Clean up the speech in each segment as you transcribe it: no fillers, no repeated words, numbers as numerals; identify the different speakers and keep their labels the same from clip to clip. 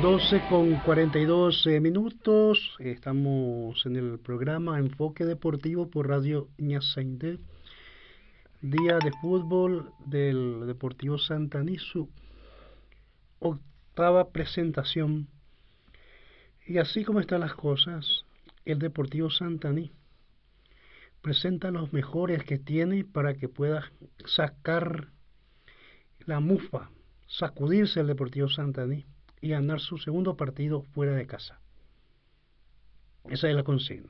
Speaker 1: 12:42 minutos. Estamos en el programa Enfoque Deportivo por Radio Ñasaindé. Día de fútbol del Deportivo Santaní, su octava presentación. Y así como están las cosas, el Deportivo Santaní presenta los mejores que tiene para que pueda sacar la mufa, sacudirse el Deportivo Santaní y ganar su segundo partido fuera de casa. Esa es la consigna.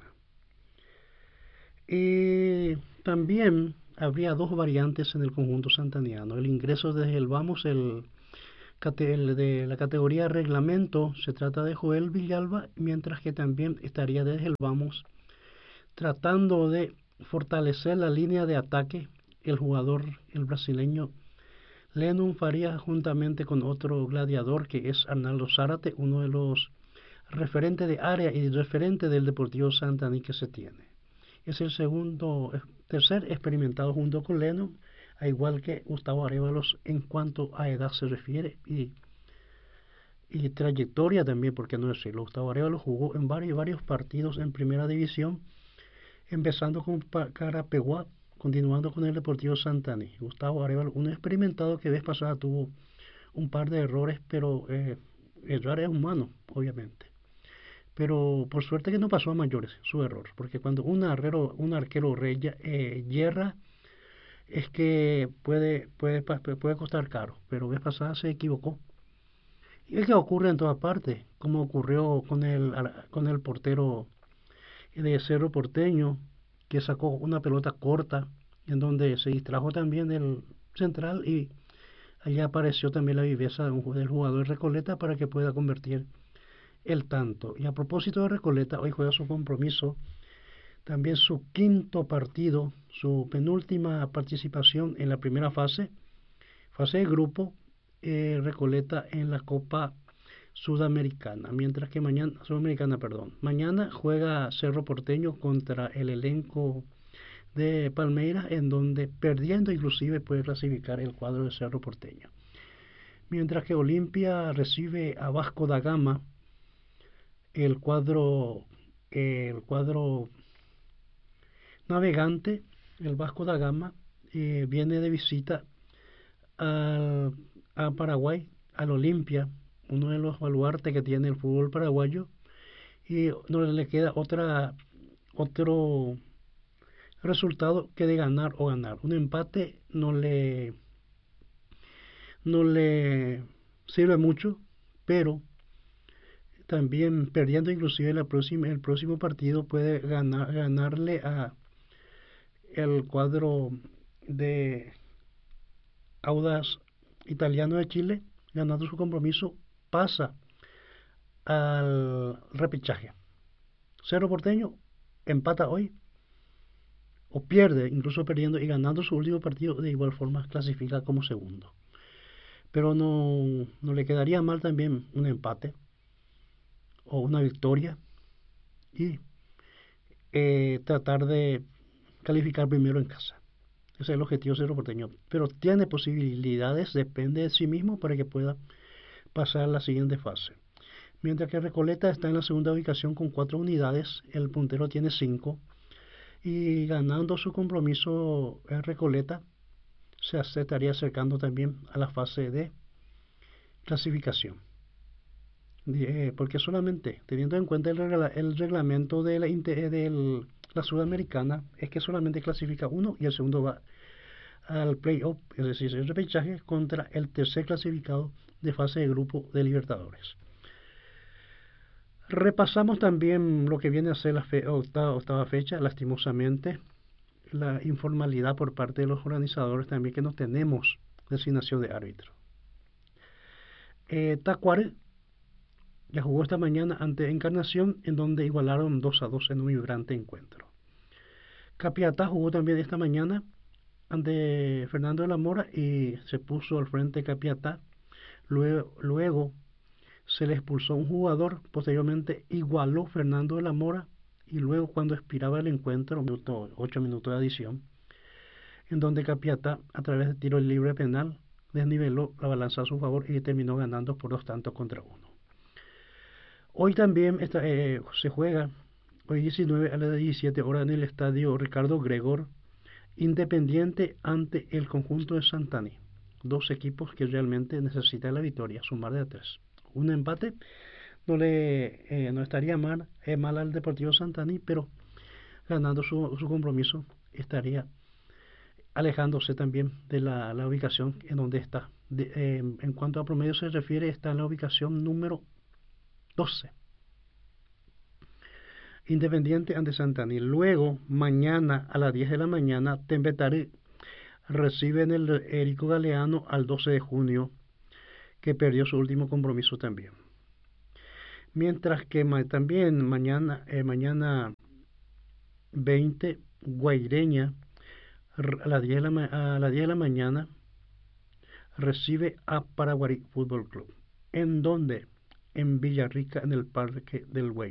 Speaker 1: Y también habría dos variantes en el conjunto santaniano. El ingreso desde el Vamos, el de la categoría reglamento, se trata de Joel Villalba, mientras que también estaría desde el Vamos tratando de fortalecer la línea de ataque el jugador, el brasileño Lennon Farías, juntamente con otro gladiador que es Arnaldo Zárate, uno de los referentes de área y referente del Deportivo Santaní que se tiene. Es el tercer experimentado junto con Lennon, a igual que Gustavo Arévalos en cuanto a edad se refiere y trayectoria también, porque no decirlo. Gustavo Arévalos jugó en varios partidos en primera división, empezando con Carapeguá, continuando con el Deportivo Santaní. Gustavo Arévalos, un experimentado que vez pasada tuvo un par de errores, pero errar es humano, obviamente. Pero por suerte que no pasó a mayores su error, porque cuando un arquero yerra, es que puede costar caro, pero vez pasada se equivocó. Y es que ocurre en todas partes, como ocurrió con el portero de Cerro Porteño, que sacó una pelota corta, en donde se distrajo también el central y allí apareció también la viveza del jugador de Recoleta para que pueda convertir el tanto. Y a propósito de Recoleta, hoy juega su compromiso, también su quinto partido, su penúltima participación en la primera fase de grupo, Recoleta en la Copa Sudamericana, mientras que mañana juega Cerro Porteño contra el elenco de Palmeiras, en donde perdiendo inclusive puede clasificar el cuadro de Cerro Porteño. Mientras que Olimpia recibe a Vasco da Gama, el cuadro navegante, el Vasco da Gama, viene de visita a Paraguay, al Olimpia, uno de los baluartes que tiene el fútbol paraguayo, y no le queda otro resultado que de ganar o ganar. Un empate no le sirve mucho, pero también perdiendo inclusive el próximo partido puede ganarle a el cuadro de Audax Italiano de Chile, ganando su compromiso, pasa al repechaje. Cerro Porteño empata hoy o pierde, incluso perdiendo y ganando su último partido, de igual forma clasifica como segundo. Pero no le quedaría mal también un empate o una victoria y tratar de calificar primero en casa. Ese es el objetivo de Cerro Porteño. Pero tiene posibilidades, depende de sí mismo para que pueda pasar a la siguiente fase. Mientras que Recoleta está en la segunda ubicación con 4 unidades, el puntero tiene 5 y ganando su compromiso Recoleta se estaría acercando también a la fase de clasificación. Porque solamente teniendo en cuenta el reglamento de la Sudamericana, es que solamente clasifica uno y el segundo va al playoff, es decir, el repechaje contra el tercer clasificado de fase de grupo de Libertadores. Repasamos también lo que viene a ser la octava fecha, lastimosamente, la informalidad por parte de los organizadores también, que no tenemos designación de árbitro. Tacuare ya jugó esta mañana ante Encarnación, en donde igualaron 2-2 en un vibrante encuentro. Capiatá jugó también esta mañana ante Fernando de la Mora y se puso al frente Capiatá. Luego se le expulsó un jugador, posteriormente igualó Fernando de la Mora y luego cuando expiraba el encuentro, 8 minutos de adición, en donde Capiatá, a través de tiro libre penal, desniveló la balanza a su favor y terminó ganando por 2-1. Hoy también se juega, hoy 19 a las 17 horas en el estadio Ricardo Gregor, Independiente ante el conjunto de Santani. Dos equipos que realmente necesitan la victoria, sumar de a tres. Un empate no estaría mal al Deportivo Santani, pero ganando su compromiso estaría alejándose también de la ubicación en donde está. En cuanto a promedio se refiere, está en la ubicación número 12. Independiente ante Santani. Luego, mañana a las 10 de la mañana, Tembetare recibe en el Érico Galeano al 12 de junio, que perdió su último compromiso también. Mientras que también mañana 20, Guaireña a las 10 de la mañana recibe a Paraguarí Fútbol Club. ¿En dónde? En Villarrica, en el Parque del Güey.